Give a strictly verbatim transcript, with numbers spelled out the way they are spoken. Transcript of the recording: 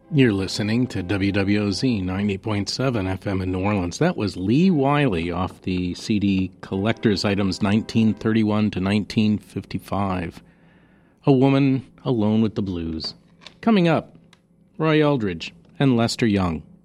You're listening to W W O Z ninety point seven F M in New Orleans. That was Lee Wiley off the C D Collector's Items nineteen thirty-one to nineteen fifty-five. A Woman Alone with the Blues. Coming up, Roy Eldridge and Lester Young.